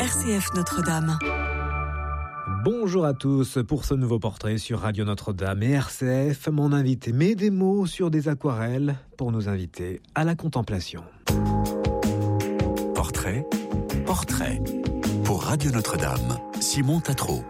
RCF Notre-Dame. Bonjour à tous pour ce nouveau portrait sur Radio Notre-Dame et RCF. Mon invité met des mots sur des aquarelles pour nous inviter à la contemplation. Portrait pour Radio Notre-Dame. Simon Tatreau.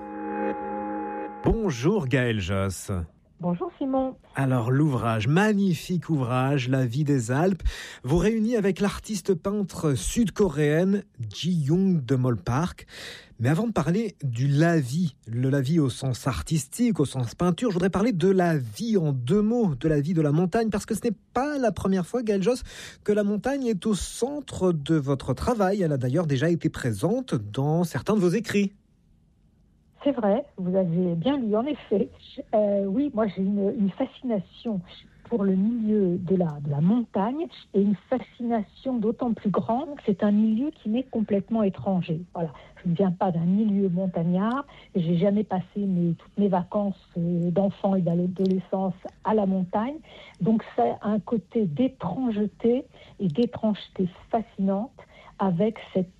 Bonjour Gaëlle Josse. Bonjour Simon. Alors l'ouvrage, magnifique ouvrage, La vie des Alpes, vous réunit avec l'artiste peintre sud-coréenne Ji-young de Mol Park. Mais avant de parler du la-vie, le la-vie au sens artistique, au sens peinture, je voudrais parler de la vie en deux mots, de la vie de la montagne, parce que ce n'est pas la première fois, Gaëlle Josse, que la montagne est au centre de votre travail. Elle a d'ailleurs déjà été présente dans certains de vos écrits. C'est vrai, vous avez bien lu, en effet. Oui, moi j'ai une fascination pour le milieu de la montagne et une fascination d'autant plus grande que c'est un milieu qui m'est complètement étranger. Voilà, je ne viens pas d'un milieu montagnard, j'ai jamais passé toutes mes vacances d'enfant et d'adolescence à la montagne, donc c'est un côté d'étrangeté et d'étrangeté fascinante avec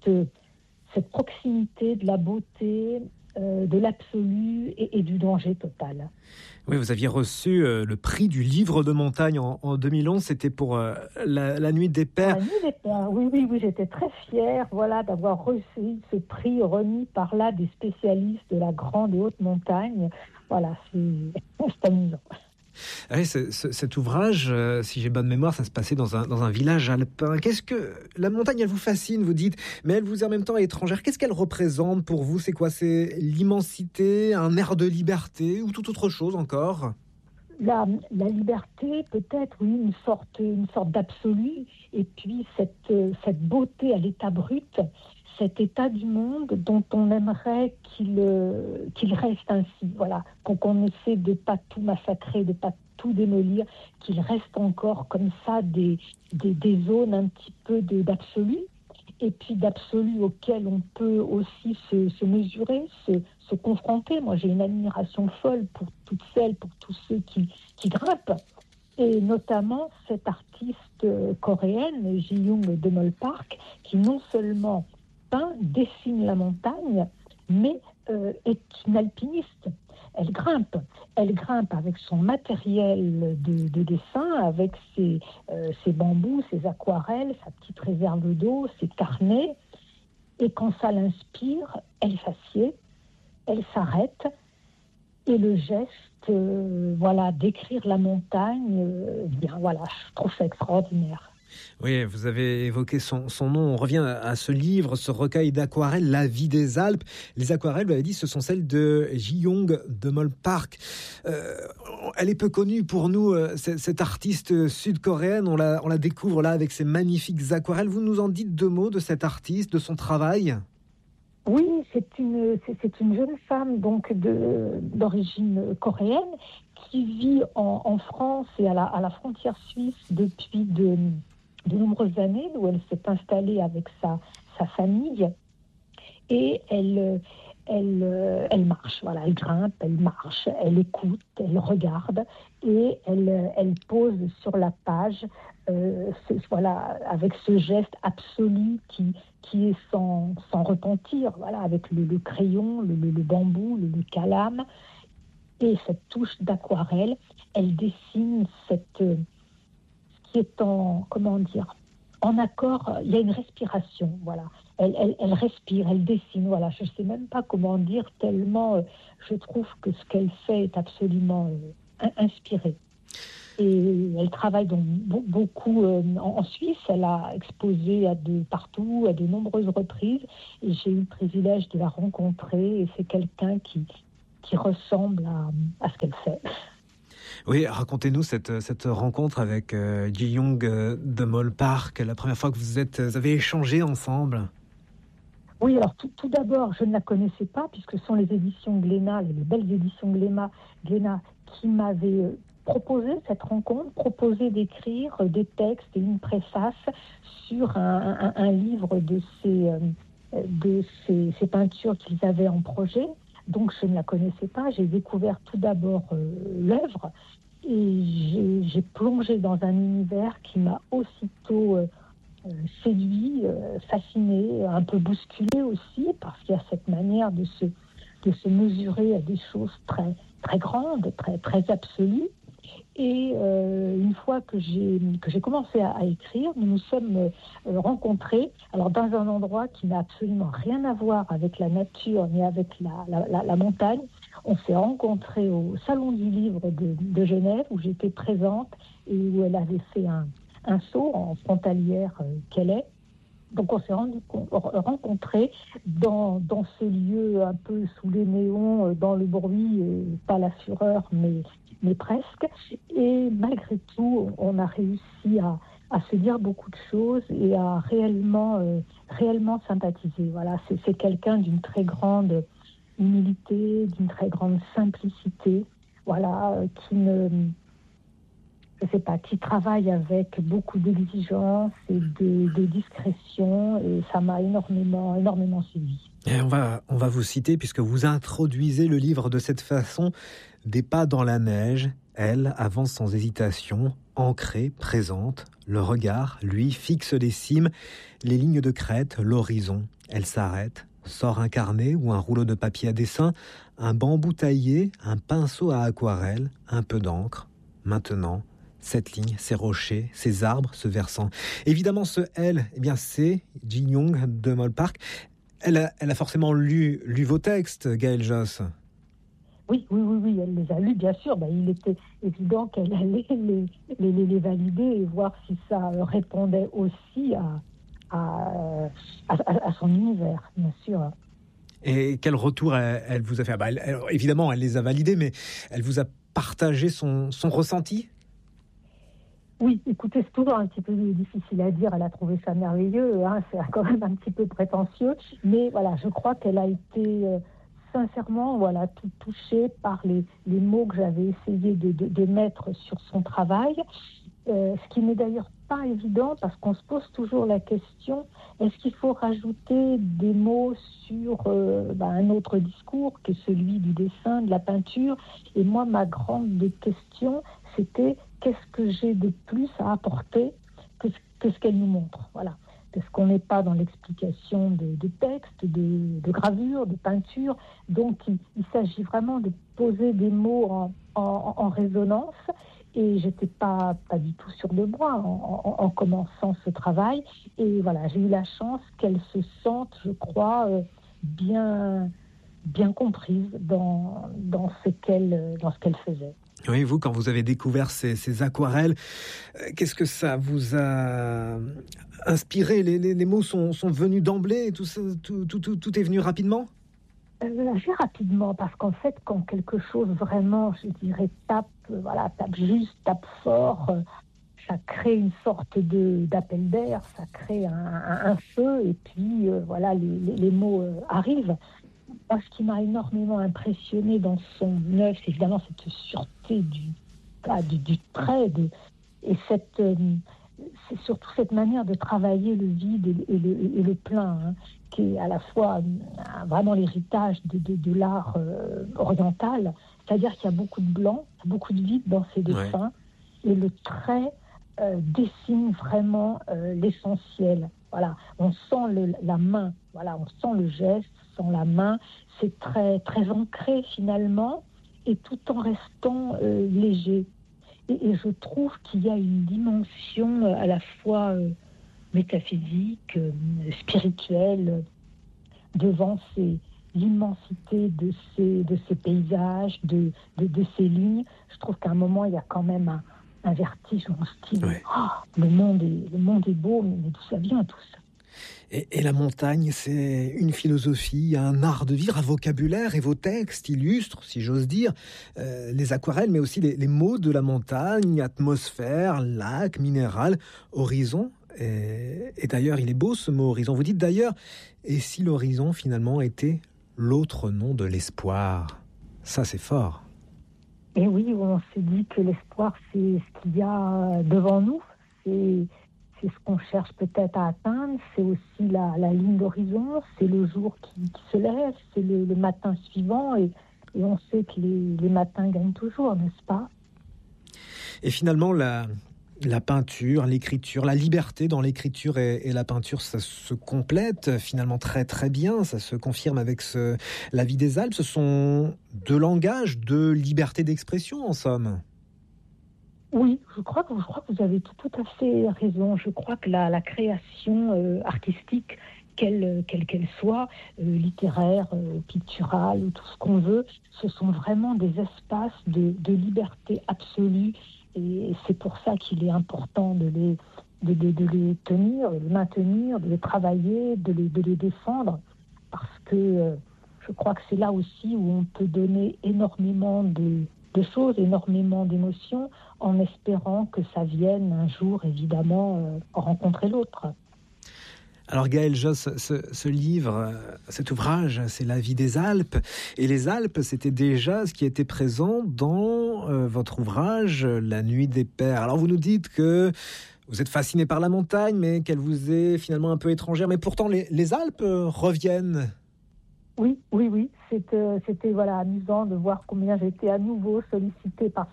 cette proximité de la beauté, de l'absolu et du danger total. Oui, vous aviez reçu le prix du livre de montagne en 2011, c'était pour la Nuit des Pères. La Nuit des Pères, oui, j'étais très fière d'avoir reçu ce prix remis par là des spécialistes de la grande et haute montagne. Voilà, c'est amusant. Ah oui, cet ouvrage, si j'ai bonne mémoire, ça se passait dans un village alpin. Qu'est-ce que la montagne, elle vous fascine, vous dites, mais elle vous est en même temps étrangère. Qu'est-ce qu'elle représente pour vous ? C'est quoi ? C'est l'immensité, un air de liberté ou toute autre chose encore ? La liberté, peut-être, oui, une sorte d'absolu, et puis cette beauté à l'état brut, cet état du monde dont on aimerait qu'il reste ainsi, voilà, qu'on essaie de pas tout massacrer, de pas tout démolir, qu'il reste encore comme ça des zones un petit peu d'absolu, et puis d'absolu auquel on peut aussi se mesurer, se confronter. Moi, j'ai une admiration folle pour toutes celles, pour tous ceux qui grimpent, et notamment cette artiste coréenne, Ji-young de Mol Park, qui non seulement dessine la montagne, mais est une alpiniste. Elle grimpe avec son matériel de dessin, avec ses bambous, ses aquarelles, sa petite réserve d'eau, ses carnets. Et quand ça l'inspire, elle s'assied, elle s'arrête, et le geste, d'écrire la montagne, je trouve ça extraordinaire. Oui, vous avez évoqué son nom. On revient à ce livre, ce recueil d'aquarelles, La vie des Alpes. Les aquarelles, vous avez dit, ce sont celles de Ji-young de Mol Park. Elle est peu connue pour nous, cette artiste sud-coréenne. On la découvre là avec ses magnifiques aquarelles. Vous nous en dites deux mots de cette artiste, de son travail ? Oui, c'est une jeune femme donc d'origine coréenne qui vit en France et à la frontière suisse depuis de nombreuses années, où elle s'est installée avec sa famille, et elle marche, elle grimpe, elle marche, elle écoute, elle regarde, et elle pose sur la page, avec ce geste absolu qui est sans repentir, avec le crayon, le bambou, le calame, et cette touche d'aquarelle. Elle dessine ce qui est en accord. Il y a une respiration, Elle respire, elle dessine, Je ne sais même pas comment dire, tellement je trouve que ce qu'elle fait est absolument inspiré. Et elle travaille donc beaucoup en Suisse. Elle a exposé partout, à de nombreuses reprises. Et j'ai eu le privilège de la rencontrer. Et c'est quelqu'un qui ressemble à ce qu'elle fait. Oui, racontez-nous cette rencontre avec Ji-young de Mol Park, la première fois que vous avez échangé ensemble. Oui, alors tout d'abord, je ne la connaissais pas, puisque ce sont les éditions Glénat, les belles éditions Glénat qui m'avaient proposé cette rencontre, proposé d'écrire des textes et une préface sur un livre de ces peintures qu'ils avaient en projet. Donc je ne la connaissais pas, j'ai découvert tout d'abord l'œuvre, et j'ai plongé dans un univers qui m'a aussitôt séduit, fasciné, un peu bousculé aussi, parce qu'il y a cette manière de se mesurer à des choses très, très grandes, très, très absolues. Et une fois que j'ai commencé à écrire, nous nous sommes rencontrés, alors dans un endroit qui n'a absolument rien à voir avec la nature ni avec la montagne. On s'est rencontrés au Salon du Livre de Genève, où j'étais présente et où elle avait fait un saut en frontalière qu'elle est. Donc on s'est rencontrés dans ce lieu un peu sous les néons, dans le bruit, pas la fureur, mais presque. Et malgré tout, on a réussi à se dire beaucoup de choses et à réellement sympathiser. Voilà, c'est quelqu'un d'une très grande humilité, d'une très grande simplicité, voilà, qui travaille avec beaucoup d'exigence et de discrétion, et ça m'a énormément suivi. Et on va vous citer, puisque vous introduisez le livre de cette façon: des pas dans la neige, elle avance sans hésitation, ancrée, présente, le regard, lui, fixe les cimes, les lignes de crête, l'horizon. Elle s'arrête, sort un carnet ou un rouleau de papier à dessin, un bambou taillé, un pinceau à aquarelle, un peu d'encre. Maintenant, cette ligne, ces rochers, ces arbres, ce versant. Évidemment, ce elle, eh bien, c'est Ji-young de Molpark. Elle a forcément lu vos textes, Gaëlle Josse. Oui, elle les a lus, bien sûr. Il était évident qu'elle allait les valider et voir si ça répondait aussi à son univers, bien sûr. Et quel retour elle vous a fait? Évidemment, elle les a validés, mais elle vous a partagé son ressenti? Oui, écoutez, c'est toujours un petit peu difficile à dire. Elle a trouvé ça merveilleux, hein, c'est quand même un petit peu prétentieux. Mais voilà, je crois qu'elle a été sincèrement tout touchée par les mots que j'avais essayé de mettre sur son travail. Ce qui n'est d'ailleurs pas évident, parce qu'on se pose toujours la question, est-ce qu'il faut rajouter des mots sur un autre discours que celui du dessin, de la peinture? Et moi, ma grande question, c'était: qu'est-ce que j'ai de plus à apporter que ce qu'elle nous montre? Voilà. Parce qu'on n'est pas dans l'explication de texte, de gravure, de peinture. Donc, il s'agit vraiment de poser des mots en résonance. Et j'étais pas du tout sûre de moi en commençant ce travail. Et voilà, j'ai eu la chance qu'elle se sente, je crois, bien comprise dans ce qu'elle faisait. Oui, vous, quand vous avez découvert ces aquarelles, qu'est-ce que ça vous a inspiré? Les mots sont venus d'emblée, tout est venu rapidement? Assez rapidement, parce qu'en fait, quand quelque chose vraiment, je dirais, tape juste, tape fort, ça crée une sorte d'appel d'air, ça crée un feu, et puis les mots arrivent. Moi, ce qui m'a énormément impressionné dans son œuvre, c'est évidemment cette sûreté du trait, et c'est surtout cette manière de travailler le vide et le plein, hein, qui est à la fois vraiment l'héritage de l'art oriental. C'est-à-dire qu'il y a beaucoup de blanc, beaucoup de vide dans ses dessins, et le trait dessine vraiment l'essentiel. Voilà, on sent la main, on sent le geste, on sent la main. C'est très, très ancré finalement, et tout en restant léger. Et je trouve qu'il y a une dimension à la fois métaphysique, spirituelle, devant l'immensité de ces paysages, de ces lignes. Je trouve qu'à un moment, il y a quand même un vertige, on se dit, le monde est beau, mais d'où ça vient tout ça? Et la montagne, c'est une philosophie, un art de vivre, un vocabulaire, et vos textes illustrent, si j'ose dire, les aquarelles, mais aussi les mots de la montagne: atmosphère, lac, minéral, horizon. Et d'ailleurs, il est beau ce mot horizon. Vous dites d'ailleurs, et si l'horizon finalement était l'autre nom de l'espoir? Ça, c'est fort. Et oui, on s'est dit que l'espoir, c'est ce qu'il y a devant nous, c'est ce qu'on cherche peut-être à atteindre, c'est aussi la ligne d'horizon, c'est le jour qui se lève, c'est le matin suivant, et on sait que les matins gagnent toujours, n'est-ce pas? Et finalement, La peinture, l'écriture, la liberté dans l'écriture et la peinture, ça se complète finalement très très bien. Ça se confirme avec La vie des Alpes. Ce sont deux langages, deux libertés d'expression en somme. Oui, je crois que vous avez tout à fait raison. Je crois que la création artistique, quelle qu'elle soit, littéraire, picturale ou tout ce qu'on veut, ce sont vraiment des espaces de liberté absolue. Et c'est pour ça qu'il est important de les tenir, de les maintenir, de les travailler, de les défendre. Parce que je crois que c'est là aussi où on peut donner énormément de choses, énormément d'émotions, en espérant que ça vienne un jour, évidemment, rencontrer l'autre. Alors Gaëlle Josse, ce livre, cet ouvrage, c'est La vie des Alpes. Et les Alpes, c'était déjà ce qui était présent dans votre ouvrage, La nuit des pères. Alors vous nous dites que vous êtes fasciné par la montagne, mais qu'elle vous est finalement un peu étrangère. Mais pourtant, les Alpes reviennent. Oui. C'était amusant de voir combien j'étais à nouveau sollicitée par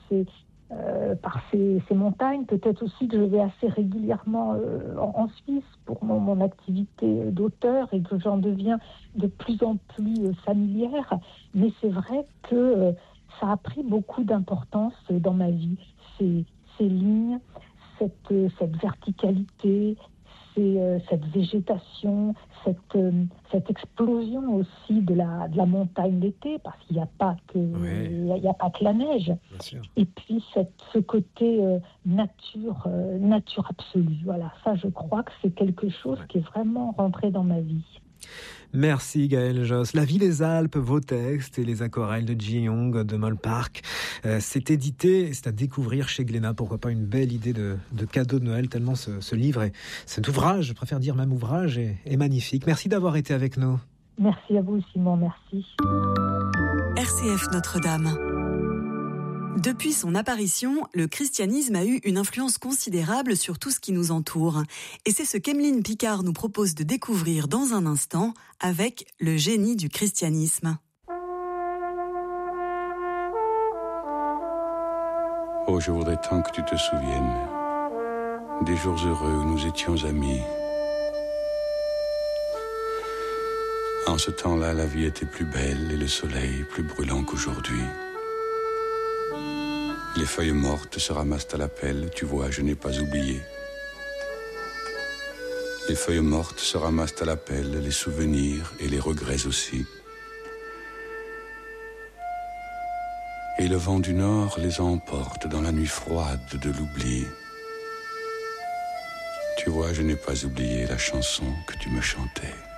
ces montagnes. Peut-être aussi que je vais assez régulièrement en Suisse pour mon activité d'auteur et que j'en deviens de plus en plus familière. Mais c'est vrai que ça a pris beaucoup d'importance dans ma vie. Ces lignes, cette verticalité, cette végétation, cette explosion aussi de la montagne d'été, parce qu'il n'y a pas que la neige. Et puis ce côté nature absolue. Voilà, ça je crois que c'est quelque chose qui est vraiment rentré dans ma vie. Merci Gaëlle Josse. La vie des Alpes, vos textes et les aquarelles de Ji Young de Molpark. C'est édité, c'est à découvrir chez Glénat. Pourquoi pas une belle idée de cadeau de Noël, tellement ce livre, cet ouvrage, je préfère dire même ouvrage, est magnifique. Merci d'avoir été avec nous. Merci à vous Simon, merci. RCF Notre-Dame. Depuis son apparition, le christianisme a eu une influence considérable sur tout ce qui nous entoure. Et c'est ce qu'Emeline Picard nous propose de découvrir dans un instant avec Le génie du christianisme. Oh, je voudrais tant que tu te souviennes des jours heureux où nous étions amis. En ce temps-là, la vie était plus belle et le soleil plus brûlant qu'aujourd'hui. Les feuilles mortes se ramassent à la pelle, tu vois, je n'ai pas oublié. Les feuilles mortes se ramassent à la pelle, les souvenirs et les regrets aussi. Et le vent du nord les emporte dans la nuit froide de l'oubli. Tu vois, je n'ai pas oublié la chanson que tu me chantais.